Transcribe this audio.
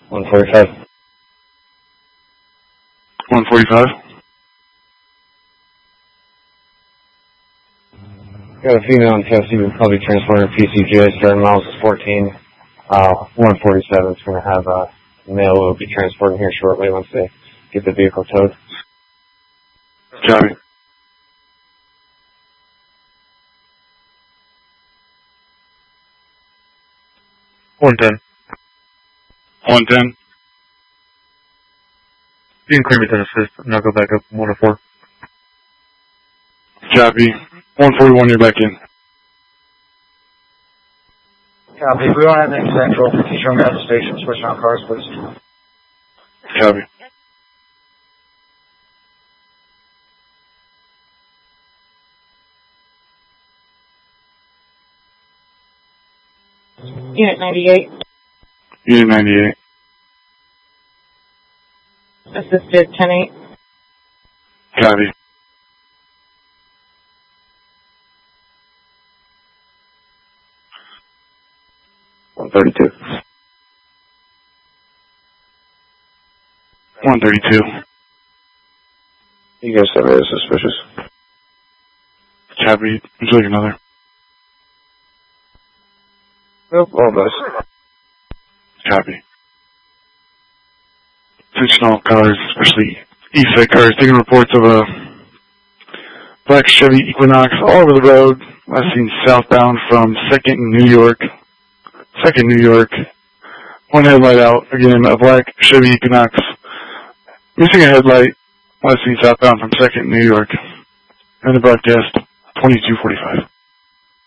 145. 145. Got a female in Tennessee will be transporting her PCJ, starting miles is 14. 147 is going to have a male who will be transporting here shortly once they get the vehicle towed. Copy. $110. 110. You can clear me to assist, and I'll go back up 104. Copy. 141, you're back in. Copy. We don't have any central. He's running out of the station. Switching out cars, please. Copy. Unit 98. Unit 98. Assisted 10-8. Copy. $132. 132. You guys have it suspicious. Copy. Would you like another? Nope, all best. Copy. Attention all cars, especially EFIC cars, taking reports of a black Chevy Equinox all over the road. Last seen southbound from 2nd and New York. 2nd New York. One headlight out. Again, a black Chevy Equinox. Missing a headlight. Last seen southbound from 2nd and New York. And the broadcast, 2245.